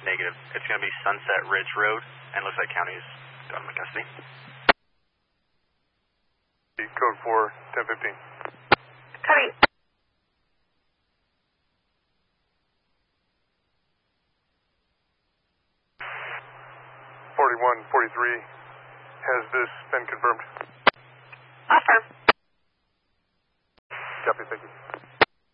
Negative. It's going to be Sunset Ridge Road, and looks like county's got him in custody. Code 4, 1015. Copy. 4143. Has this been confirmed? Affirm. Copy, thank you.